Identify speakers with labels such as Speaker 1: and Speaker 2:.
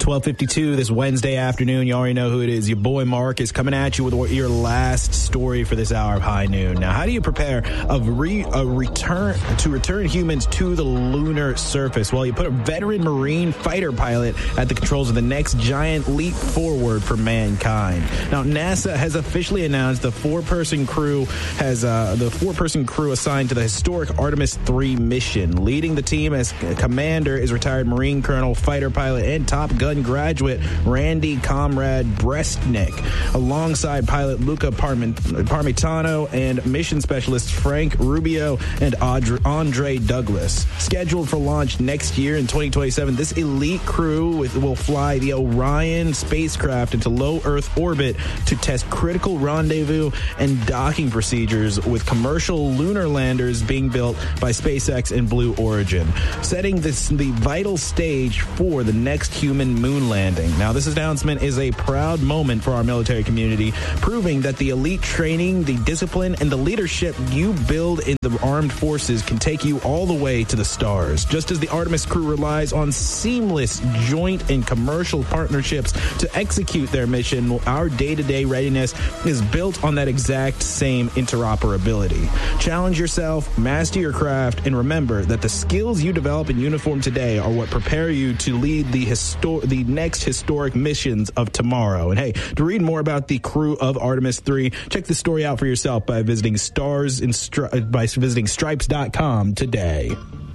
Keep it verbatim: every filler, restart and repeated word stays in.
Speaker 1: twelve fifty-two this Wednesday afternoon. You already know who it is. Your boy Mark is coming at you with your last story for this hour of High Noon. Now, how do you prepare a, re, a return to return humans to the lunar surface? Well, you put a veteran Marine fighter pilot at the controls of the next giant leap forward for mankind. Now, NASA has officially announced the four-person crew has uh, the four-person crew assigned to the historic Artemis three mission. Leading the team as commander is retired Marine Colonel, fighter pilot, and Top Gun graduate Randy Comrade Brestnik, alongside pilot Luca Parmitano and mission specialist Frank Rubio and Andre Douglas. Scheduled for launch next year in twenty twenty-seven, this elite crew with, will fly the Orion spacecraft into low Earth orbit to test critical rendezvous and docking procedures with commercial lunar landers being built by SpaceX and Blue Origin, setting this the vital stage for the next human moon landing. Now, this announcement is a proud moment for our military community, proving that the elite training, the discipline, and the leadership you build in the armed forces can take you all the way to the stars. Just as the Artemis crew relies on seamless joint and commercial partnerships to execute their mission, our day-to-day readiness is built on that exact same interoperability. Challenge yourself, master your craft, and remember that the skills you develop in uniform today are what prepare you to lead the histor- the next historic missions of tomorrow. And hey, to read more about the crew of Artemis three, check the story out for yourself by visiting stars in Stri- by visiting stripes dot com today.